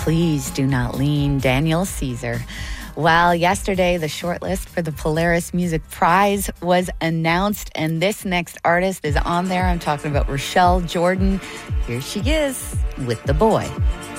Please Do Not Lean, Daniel Caesar. Well, yesterday, the shortlist for the Polaris Music Prize was announced, and this next artist is on there. I'm talking about Rochelle Jordan. Here she is with The Boy.